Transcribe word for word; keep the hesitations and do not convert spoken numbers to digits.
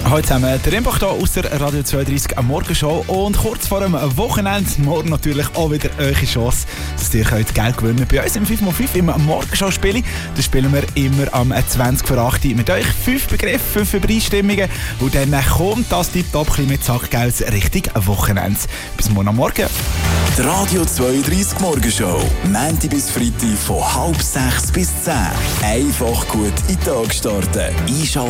Hallo zusammen, der Impact hier aus der Radio zweiunddreißig am Morgenshow und kurz vor dem Wochenende, morgen natürlich auch wieder eure Chance, dass ihr könnt Geld gewinnen könnt. Bei uns im fünf mal fünf im Morgenshow-Spiel, da spielen wir immer am zwanzig vor acht mit euch fünf Begriffe, fünf Übereinstimmungen und dann kommt das Tipptopp mit Sackgeld Richtung Wochenende. Bis morgen am Morgen. Die Radio zweiunddreißig Morgenshow, Montag bis Freitag von halb sechs bis zehn. Einfach gut in den Tag starten. Einschalten